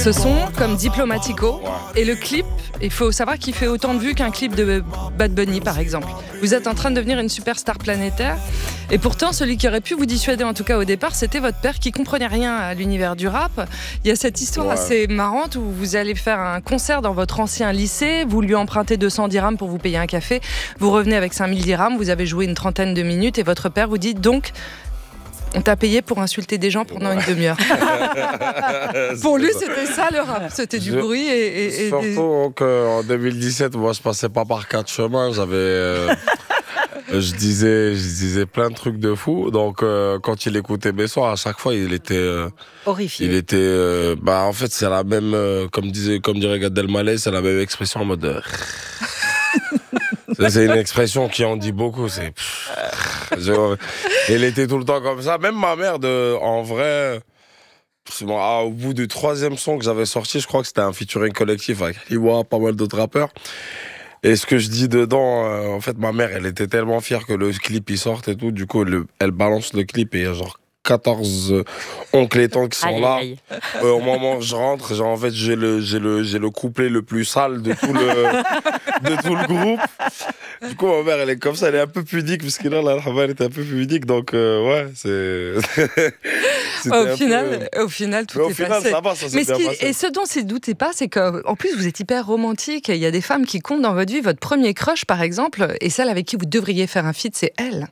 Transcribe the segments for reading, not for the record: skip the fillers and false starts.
Ce son comme Diplomatico. Et le clip, il faut savoir qu'il fait autant de vues qu'un clip de Bad Bunny par exemple. Vous êtes en train de devenir une superstar planétaire. Et pourtant, celui qui aurait pu vous dissuader, en tout cas au départ, c'était votre père qui comprenait rien à l'univers du rap. Il y a cette histoire assez marrante où vous allez faire un concert dans votre ancien lycée, vous lui empruntez 200 dirhams pour vous payer un café, vous revenez avec 5000 dirhams, vous avez joué une trentaine de minutes et votre père vous dit donc... On t'a payé pour insulter des gens pendant une demi-heure. Pour lui, c'était ça le rap. C'était du bruit et surtout qu'en 2017, moi, je passais pas par 4 chemins. Je disais plein de trucs de fou. Donc, quand il écoutait mes sons, à chaque fois, il était horrifié. Il était, en fait, c'est la même, comme dirait Gad Elmaleh, c'est la même expression en mode. C'est une expression qui en dit beaucoup. Il était tout le temps comme ça. Même ma mère, en vrai, au bout du 3e son que j'avais sorti, je crois que c'était un featuring collectif avec Liwa, pas mal d'autres rappeurs. Et ce que je dis dedans, en fait, ma mère, elle était tellement fière que le clip il sorte et tout. Du coup, elle balance le clip et il y a genre 14 oncles et tantes qui sont là. Au moment où je rentre, en fait, j'ai le couplet le plus sale de tout le groupe. Du coup, ma mère, elle est comme ça, elle est un peu pudique, parce que là, elle était un peu pudique, donc c'est... Au final, tout est passé. Ça va, ça s'est bien passé. Et ce dont il ne doutait pas, c'est qu'en plus, vous êtes hyper romantique, et il y a des femmes qui comptent dans votre vie. Votre premier crush, par exemple, et celle avec qui vous devriez faire un feat, c'est elle.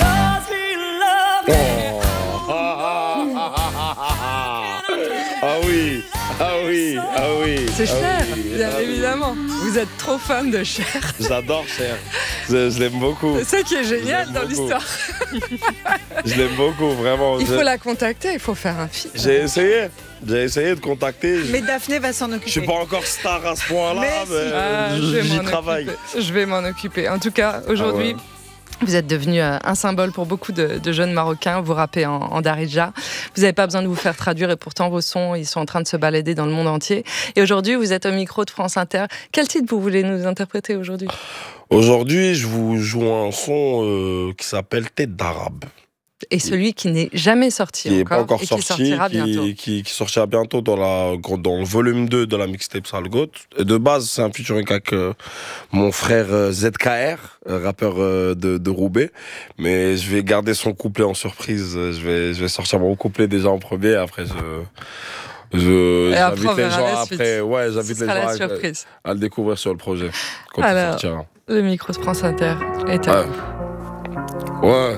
Ah oui. C'est Cher, bien évidemment. Vous êtes trop fan de Cher. J'adore Cher. Je l'aime beaucoup. C'est ça qui est génial dans l'histoire. Je l'aime beaucoup, vraiment. Il faut la contacter, il faut faire un feat. J'ai essayé de contacter. Mais Daphné va s'en occuper. Je suis pas encore star à ce point-là, mais j'y travaille. Je vais m'en occuper. En tout cas, aujourd'hui... Vous êtes devenu un symbole pour beaucoup de jeunes Marocains. Vous rappez en Darija. Vous n'avez pas besoin de vous faire traduire et pourtant vos sons, ils sont en train de se balader dans le monde entier. Et aujourd'hui, vous êtes au micro de France Inter. Quel titre vous voulez nous interpréter aujourd'hui ? Aujourd'hui, je vous joue un son qui s'appelle Tête d'Arabe. Et celui qui n'est jamais sorti qui n'est pas encore et sorti, qui sortira bientôt. Qui sortira bientôt dans le volume 2 de la mixtape Sale Goth. Et de base, c'est un featuring avec mon frère ZKR, rappeur de Roubaix. Mais je vais garder son couplet en surprise. Je vais sortir mon couplet déjà en premier. Après, j'invite les gens après. Ouais, j'invite les gens à le découvrir sur le projet. Quand il sortira. Le micro de France Inter est à vous. Ouais.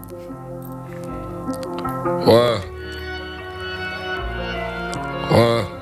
Ouais.